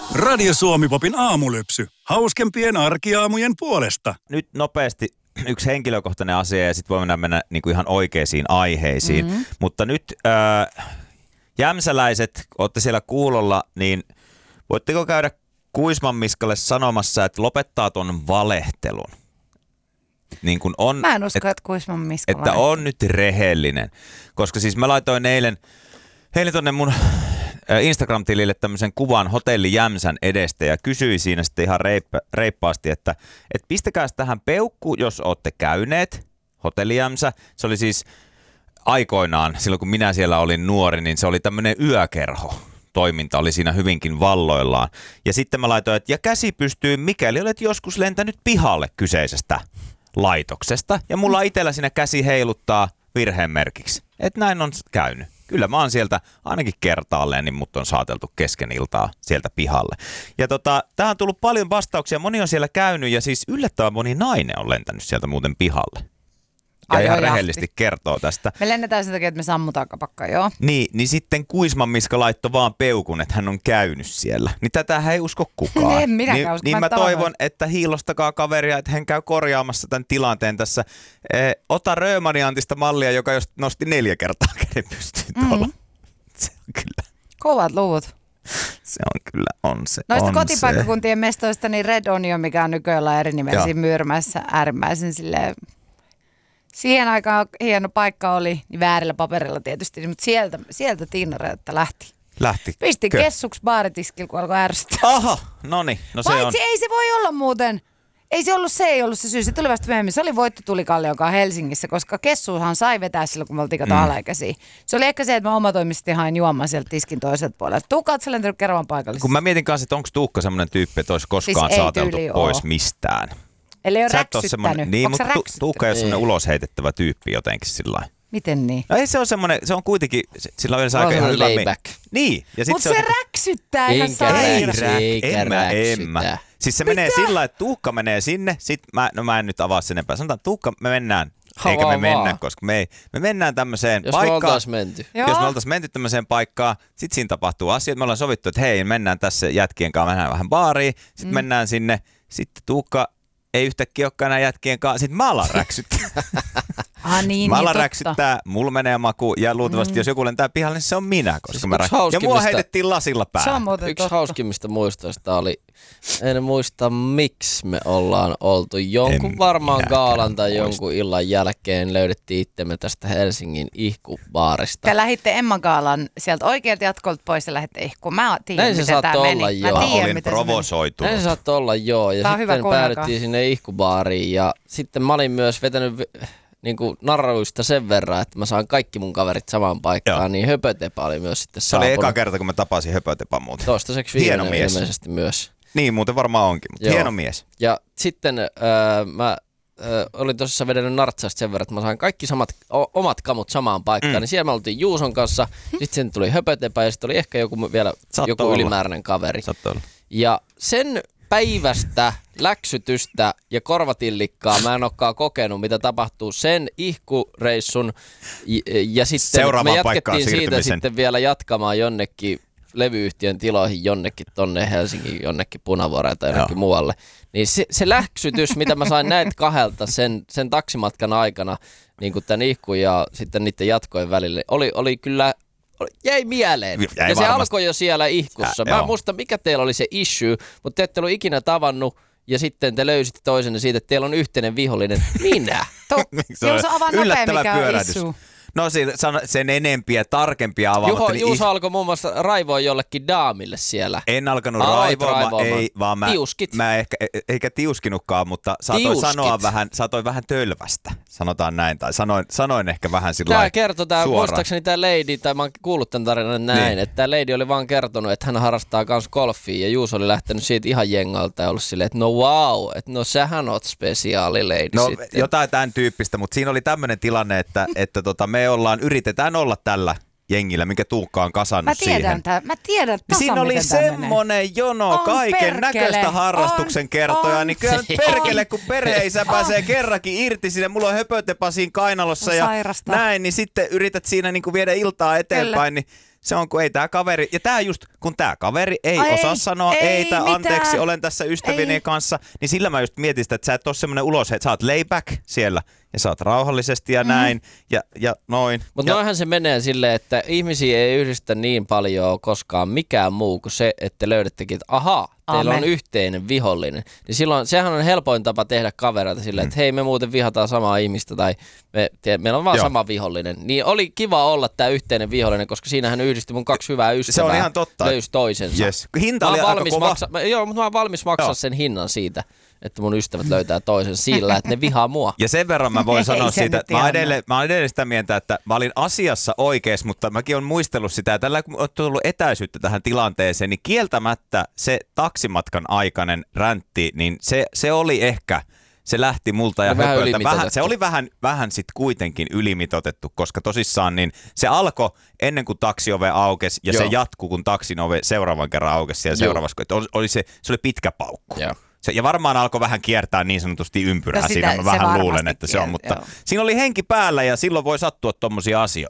Radio Suomi-popin aamulypsy. Hauskempien arkiaamujen puolesta. Nyt nopeasti yksi henkilökohtainen asia ja sitten voimme mennä niinku ihan oikeisiin aiheisiin. Mm-hmm. Mutta nyt jämsäläiset, olette siellä kuulolla, niin voitteko käydä Kuisman Miskalle sanomassa, että lopettaa ton valehtelun? Niin kun on, mä en usko, että Kuisman Miska että on nyt rehellinen. Koska siis mä laitoin eilen tonne mun Instagram-tilille tämmöisen kuvan hotelli Jämsän edestä ja kysyin siinä sitten ihan reippaasti, että pistäkää tähän peukku, jos olette käyneet hotelli Jämsä. Se oli siis aikoinaan, silloin kun minä siellä olin nuori, niin se oli tämmöinen yökerho. Toiminta oli siinä hyvinkin valloillaan. Ja sitten mä laitoin, että ja käsi pystyy, mikäli olet joskus lentänyt pihalle kyseisestä laitoksesta. Ja mulla itsellä siinä käsi heiluttaa virheen merkiksi. Että näin on käynyt. Kyllä mä oon sieltä ainakin kertaalleen, niin mut on saateltu kesken iltaa sieltä pihalle. Ja tähän on tullut paljon vastauksia. Moni on siellä käynyt ja siis yllättävän moni nainen on lentänyt sieltä muuten pihalle. Ja ihan rehellisesti kertoo tästä. Me lennetään sen takia, että me sammutaan kapakkaa, joo. Niin sitten Kuisman Miska laittoi vaan peukun, että hän on käynyt siellä. Niin tätähän ei usko kukaan. En minäkään usko. Niin mä toivon, että hiilostakaa kaveria, että hän käy korjaamassa tämän tilanteen tässä. Ota Röömaniantista mallia, joka just nosti 4 kertaa käden pystyyn tuolla. Se on kyllä. Kovat luvut. Se on kyllä, on se. Noista kotipaikkakuntien mestoista, niin Red Onion, mikä on nykyään eri nimellä siinä Myyrmässä, äärimmäisen silleen. Siihen aikaan hieno paikka oli, niin väärillä paperilla tietysti, mutta sieltä Tiina-Reetta lähti. Pisti kessuksi baaritiskillä, kun alkoi ärsyttää. Aha, noniin. No se on. Ei se voi olla muuten. Ei ollut se syy. Se tuli vasta myöhemmin. Se oli Voitto-Tulikallion kanssa Helsingissä, koska kessuhan sai vetää silloin, kun me oltiin alaikäisiä. Se oli ehkä se, että mä omatoimisesti hain juomaan sieltä tiskin toiselta puolelta. Tuukka, ootko sä lentänyt kerran paikallisesti? Kun mä mietin kanssa, että onko Tuukka semmoinen tyyppi, että olisi koskaan siis saateltu pois mistään. Eli ei ole räksyttänyt. Niin, mutta Tuukka ei ole semmoinen ulosheitettävä tyyppi jotenkin sillä lailla. Miten niin? No ei se ole semmoinen, se on kuitenkin, sillä on yleensä aika ihan hyvä. Niin. Mutta se räksyttää ihan sairaan. En mä. Siis se menee sillä lailla, että Tuukka menee sinne, sit mä en nyt avaa sen enempää. Sanotaan, että Tuukka, me mennään. Eikä me mennä, koska me mennään tämmöiseen paikkaan. Jos me oltaisiin menty tämmöiseen paikkaan, sit siinä tapahtuu asioita. Me ollaan sovittu, että hei, mennään tässä jätkien kanssa, mennään vähän baariin. Sitten mennään sinne, sitten Tuukka ei yhtäkkiä olekaan enää jätkien kanssa. Sitten mä alan räksyttää. Niin, mä alan räksyttää, mulla menee maku ja luultavasti jos joku lentää pihalle, niin se on minä, koska mä ja mua heitettiin lasilla päälle. Yksi hauskimmista muistoista oli, en muista miksi me ollaan oltu. Jonkun varmaan gaalan tai jonkun illan jälkeen löydettiin itsemme tästä Helsingin ihkubaarista. Te lähditte Emman gaalan sieltä oikealta jatkolta pois ja lähditte ihkuun. Mä tiedän, miten tämä meni. Mä olin provosoitunut. Näin se saattoi olla, joo. Ja sitten päädyttiin sinne ihkubaariin ja sitten mä olin myös vetänyt niinku narruista sen verran, että mä saan kaikki mun kaverit samaan paikkaan, niin Höpötepä oli myös sitten saapunut. Se oli eka kerta, kun mä tapasin Höpötepän muuten. Toistaiseksi viimeinen ilmeisesti myös. Niin, muuten varmaan onkin, mutta hieno mies. Ja sitten mä olin tosissaan vedennyt nartsasta sen verran, että mä sain kaikki omat kamut samaan paikkaan. Niin siellä me oltiin Juuson kanssa, sitten sen tuli Höpötepä ja sitten oli ehkä joku ylimääräinen kaveri. Ja sen päivästä läksytystä ja korvatillikkaa mä en olekaan kokenut, mitä tapahtuu sen ihkureissun ja sitten seuraavaan me jatkettiin siitä sitten vielä jatkamaan jonnekin levyyhtiön tiloihin jonnekin tonne Helsingin jonnekin Punavuoreen tai jonnekin muualle. Niin se läksytys, mitä mä sain näitä kahdelta sen taksimatkan aikana, niin kuin tämän ihkun ja sitten niiden jatkojen välille, oli kyllä. Jäi mieleen. Ja se alkoi jo siellä ihkussa. Mä en muista, mikä teillä oli se issue, mutta te ette ollut ikinä tavannut ja sitten te löysitte toisenne siitä, että teillä on yhteinen vihollinen. Minä? Juuso, avaa nopea, mikä on issue. No sen enempiä, tarkempia avaamatta. Juuso alkoi muun muassa raivoa jollekin daamille siellä. En alkanut raivoamaan, ei, vaan mä eikä tiuskinutkaan, mutta saatoin vähän tölvästä, sanotaan näin, tai sanoin ehkä vähän sillä lailla. Tämä kertoi, muistaakseni tämä lady, tai mä oon kuullut tämän tarinan näin, että tämä lady oli vaan kertonut, että hän harrastaa kans golfia, ja Juuso oli lähtenyt siitä ihan jengalta ja ollut silleen, että no wow, että no sähän oot spesiaali lady sitten. No jotain tämän tyyppistä, mutta siinä oli tämmöinen tilanne, että me yritetään olla tällä jengillä, minkä Tuukka on kasannut siihen. Mä tiedän tasan, siinä oli semmonen jono kaiken näköistä harrastuksen kertoja, niin kyllä perkele, kun perheisä pääsee kerrankin irti sinne, mulla on Höpötepä siinä kainalossa ja näin, niin sitten yrität siinä niin kuin viedä iltaa eteenpäin, niin Se on, kun ei tää kaveri, ja tää just, kun tää kaveri ei osaa sanoa, ei anteeksi, olen tässä ystävieni kanssa, niin sillä mä just mietin sitä, että sä et ole semmoinen ulos, että sä oot layback siellä, ja sä oot rauhallisesti ja näin, ja noin. Mutta noinhan se menee silleen, että ihmisiä ei yhdistä niin paljon koskaan mikään muu kuin se, että löydättekin, että ahaa, teillä on yhteinen vihollinen. Niin silloin, sehän on helpoin tapa tehdä kavereita silleen, että hei, me muuten vihataan samaa ihmistä tai meillä on vaan sama vihollinen. Niin oli kiva olla tämä yhteinen vihollinen, koska siinähän yhdistyi mun 2 hyvää ystävää. Se on ihan totta. Löysi toisensa. Yes. Hinta oli aika kova. Mutta mä oon valmis maksaa sen hinnan siitä, että mun ystävät löytää toisen sillä, että ne vihaa mua. Ja sen verran mä voin sanoa siitä, että mä oon edelleen sitä mieltä, että mä olin asiassa oikeassa, mutta mäkin olen muistellut sitä, että tällä kun on tullut etäisyyttä tähän tilanteeseen, niin kieltämättä se taksimatkan aikainen räntti, niin se oli ehkä, se lähti multa ja höpöltä. Se oli vähän sit kuitenkin ylimitoitettu, koska tosissaan niin se alkoi ennen kuin taksiove aukesi ja se jatkuu, kun taksin ove seuraavan kerran aukesi siellä seuraavassa. Se oli pitkä paukku. Joo. Ja varmaan alkoi vähän kiertää niin sanotusti ympyrää, siinä mä vähän luulen, että se on, mutta siinä oli henki päällä ja silloin voi sattua tommosia asioita.